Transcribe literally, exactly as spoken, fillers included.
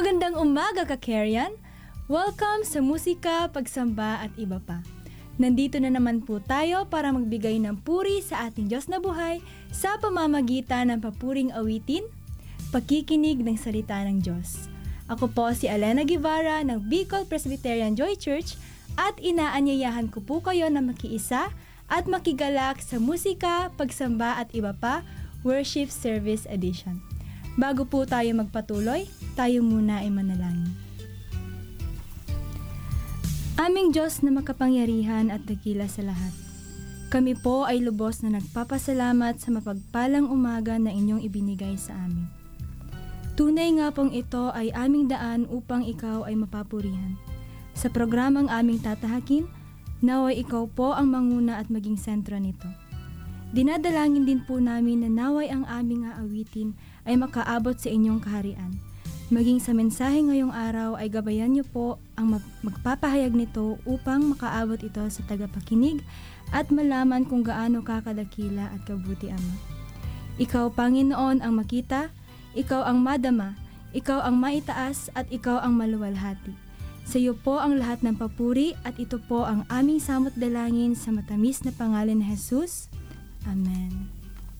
Magandang umaga ka-Kerian! Welcome sa musika, pagsamba at iba pa. Nandito na naman po tayo para magbigay ng puri sa ating Diyos na buhay sa pamamagitan ng papuring awitin, pakikinig ng salita ng Diyos. Ako po si Alena Guevara ng Bicol Presbyterian Joy Church at inaanyayahan ko po kayo na makiisa at makigalak sa musika, pagsamba at iba pa, Worship Service Edition. Bago po tayo magpatuloy, tayo muna ay manalangin. Aming Diyos na makapangyarihan at dakila sa lahat, kami po ay lubos na nagpapasalamat sa mapagpalang umaga na inyong ibinigay sa amin. Tunay nga pong ito ay aming daan upang ikaw ay mapapurihan. Sa programang aming tatahakin, naway ikaw po ang manguna at maging sentro nito. Dinadalangin din po namin na naway ang aming aawitin ay makaabot sa inyong kaharian. Maging sa mensahe ngayong araw ay gabayan niyo po ang magpapahayag nito upang makaabot ito sa tagapakinig at malaman kung gaano kakadakila at kabuti Ama. Ikaw, Panginoon, ang makita, ikaw ang madama, ikaw ang maitaas at ikaw ang maluwalhati. Sa iyo po ang lahat ng papuri at ito po ang aming samot dalangin sa matamis na pangalan ni Jesus. Amen.